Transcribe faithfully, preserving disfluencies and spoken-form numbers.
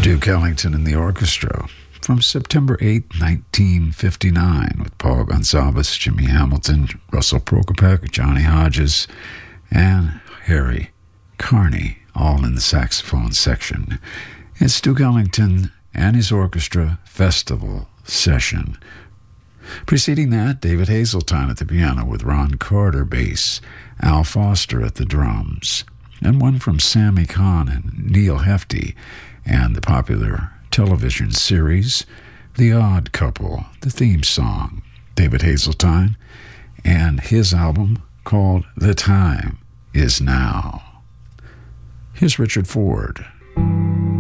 Duke Ellington and the Orchestra from September eighth, nineteen fifty-nine, with Paul Gonsalves, Jimmy Hamilton, Russell Prokopek, Johnny Hodges, and Harry Carney, all in the saxophone section. It's Duke Ellington and his orchestra festival session. Preceding that, David Hazeltine at the piano with Ron Carter bass, Al Foster at the drums, and one from Sammy Kahn and Neil Hefti, and the popular television series The Odd Couple, the theme song, David Hazeltine, and his album called The Time Is Now. Here's Richard Ford.